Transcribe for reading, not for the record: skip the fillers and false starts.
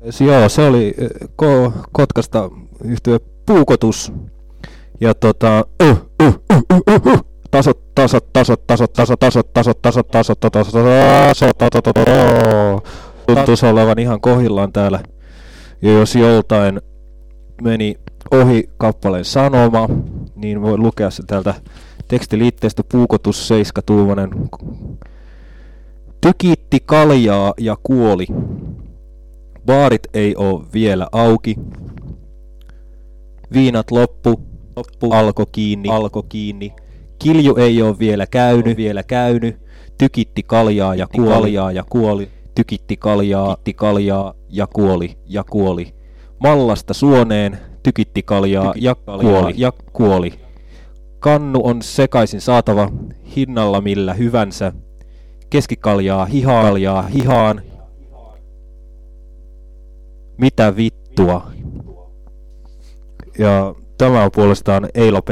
Joo, se oli Kotkasta yhtye Puukotus. Ja tuntuisi olevan ihan kohillaan täällä. Ja jos joltain meni ohi kappaleen sanoma, niin voi lukea se täältä tekstiliitteestä Puukotus 7-tuumainen. Tykitti kaljaa ja kuoli. Baarit ei oo vielä auki. Viinat loppu. Alko kiinni. Kilju ei oo vielä käynyt. Tykitti kaljaa ja kuoli. Tykitti kaljaa ja kuoli. Mallasta suoneen tykitti kaljaa ja kuoli. Kannu on sekaisin saatava hinnalla millä hyvänsä. Keskikaljaa hihaan. Mitä vittua? Ja tämä on puolestaan Eilo P.